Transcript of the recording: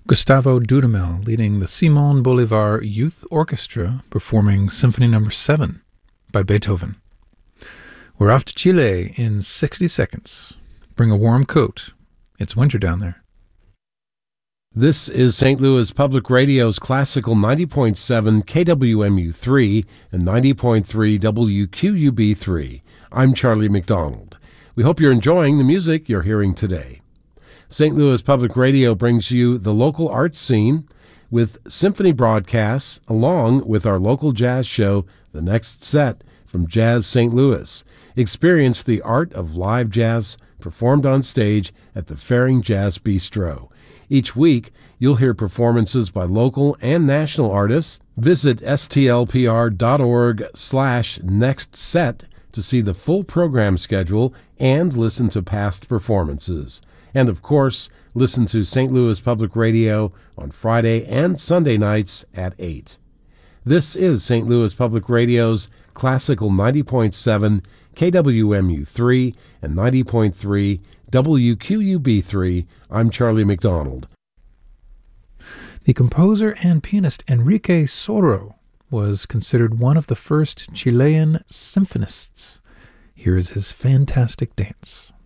Gustavo Dudamel leading the Simón Bolívar Youth Orchestra performing Symphony No. 7 by Beethoven. We're off to Chile in 60 seconds. Bring a warm coat. It's winter down there. This is St. Louis Public Radio's Classical 90.7 KWMU3 and 90.3 WQUB3. I'm Charlie McDonald. We hope you're enjoying the music you're hearing today. St. Louis Public Radio brings you the local arts scene with symphony broadcasts along with our local jazz show, The Next Set from Jazz St. Louis. Experience the art of live jazz performed on stage at the Faring Jazz Bistro. Each week, you'll hear performances by local and national artists. Visit stlpr.org/nextset to see the full program schedule and listen to past performances. And, of course, listen to St. Louis Public Radio on Friday and Sunday nights at 8. This is St. Louis Public Radio's Classical 90.7 KWMU3 and 90.3 WQUB3. I'm Charlie McDonald. The composer and pianist Enrique Soro was considered one of the first Chilean symphonists. Here is his fantastic dance.